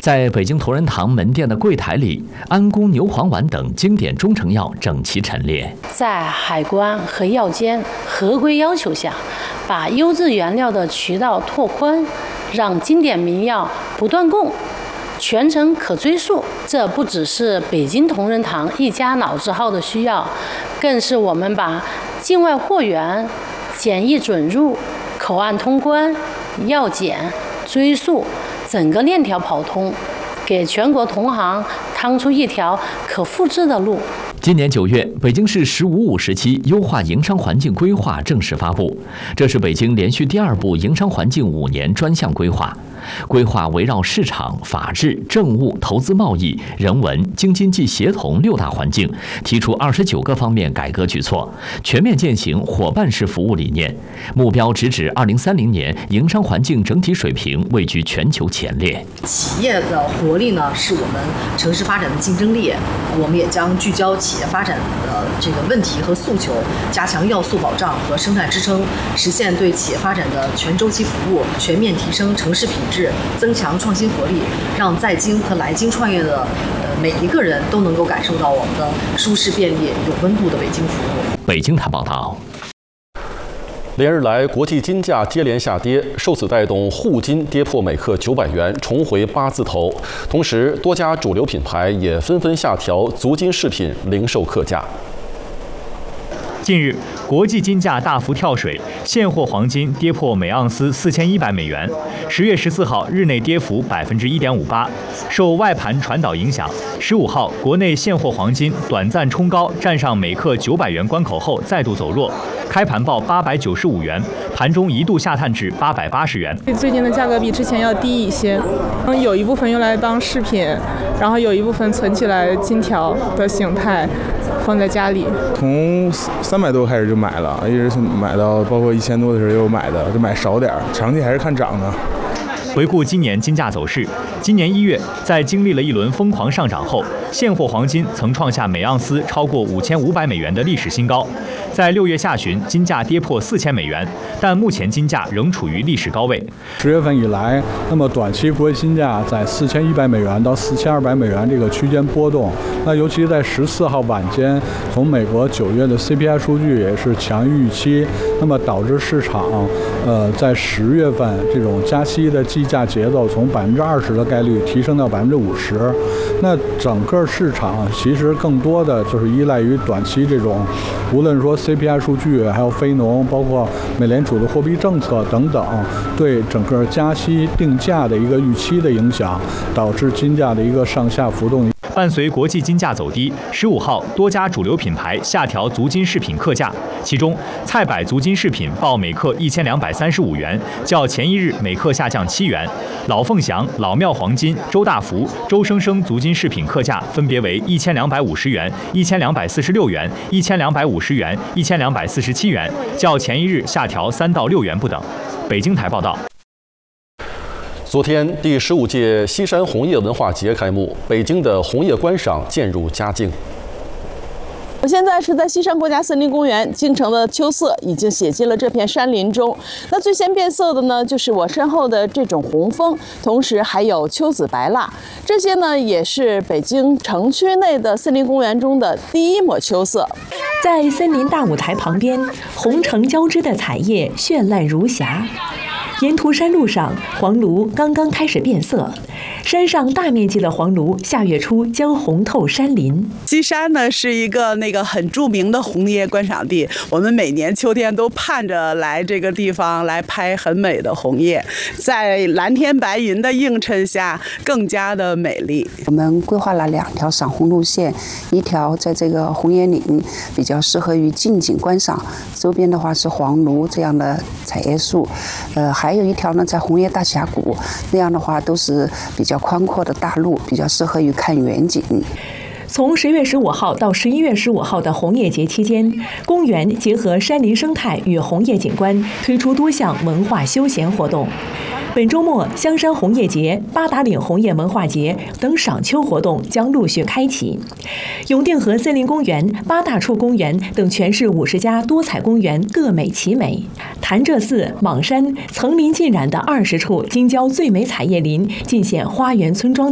在北京同仁堂门店的柜台里，安宫牛黄丸等经典中成药整齐陈列。 在海关和药监合规要求下，把优质原料的渠道拓宽，让经典名药不断供，全程可追溯。这不只是北京同仁堂一家老字号的需要，更是我们把境外货源检疫准入、口岸通关、药检、追溯整个链条跑通，给全国同行趟出一条可复制的路。 今年9月，北京市“15+5”时期优化营商环境规划正式发布，这是北京连续第2部营商环境5年专项规划。规划围绕市场、法治、政务、投资贸易、人文、京津冀协同6大环境，提出29个方面改革举措，全面践行伙伴式服务理念，目标直指2030年营商环境整体水平位居全球前列。 企业的活力呢，是我们城市发展的竞争力。我们也将聚焦企业发展的这个问题和诉求，加强要素保障和生态支撑，实现对企业发展的全周期服务，全面提升城市品质，增强创新活力，让在京和来京创业的每一个人都能够感受到我们的舒适便利、有温度的北京服务。 北京台报道。 连日来，国际金价接连下跌，受此带动，沪金跌破每克900元，重回8字头。同时，多家主流品牌也纷纷下调足金饰品零售客价。 近日，国际金价大幅跳水，现货黄金跌破每盎司4100美元。10月14号，日内跌幅1.58%。受外盘传导影响，15号国内现货黄金短暂冲高，站上每克900元关口后再度走弱，开盘报895元，盘中一度下探至880元。 最近的价格比之前要低一些，有一部分用来当饰品，然后有一部分存起来金条的形态。放在家里， 从300多开始就买了，一直买到包括1000多的时候也有买的，就买少点，长期还是看涨的。 回顾今年金价走势，今年1月，在经历了一轮疯狂上涨后，现货黄金曾创下每盎司超过5500美元的历史新高。在6月下旬，金价跌破4000美元，但目前金价仍处于历史高位。 10月份以来，那么短期国际金价在4100美元到4200美元这个区间波动。那尤其在14号晚间，从美国9月的 CPI 数据也是强于预期，那么导致市场在10月份这种加息的计价节奏从20%的概率提升到50%。那整个市场其实更多的就是依赖于短期这种，无论说 CPI 数据，还有非农，包括美联储的货币政策等等，对整个加息定价的一个预期的影响，导致金价的一个上下浮动。 伴随国际金价走低，15号多家主流品牌下调足金饰品客价，其中菜百足金饰品报每克1235元，较前一日每克下降7元；老凤祥、老庙黄金、周大福、周生生足金饰品客价分别为1250元、1246元、1250元、1247元，较前一日下调3到6元不等。北京台报道。 昨天，第15届西山红叶文化节开幕，北京的红叶观赏渐入佳境。 我现在是在西山国家森林公园，京城的秋色已经写进了这片山林中。那最先变色的呢，就是我身后的这种红枫，同时还有秋紫白蜡，这些呢也是北京城区内的森林公园中的第一抹秋色。 在森林大舞台旁边，红橙交织的彩叶绚烂如霞。沿途山路上，黄芦刚刚开始变色，山上大面积的黄芦下跃出，将红透山林。 西山呢是一个很著名的红叶观赏地，我们每年秋天都盼着来这个地方来拍很美的红叶，在蓝天白云的映衬下更加的美丽。 我们规划了2条赏红路线，一条在这个红叶岭比较适合于近景观赏，周边的话是黄芦这样的彩叶树，还有一条呢在红叶大峡谷，那样的话都是比较宽阔的大路，比较适合于看远景。 从10月15号到11月15号的红叶节期间，公园结合山林生态与红叶景观，推出多项文化休闲活动。本周末，香山红叶节、八达岭红叶文化节等赏秋活动将陆续开启。永定河森林公园、八大处公园等全市50家多彩公园各美其美。潭柘寺、莽山层林尽染的20处京郊最美彩叶林尽显花园村庄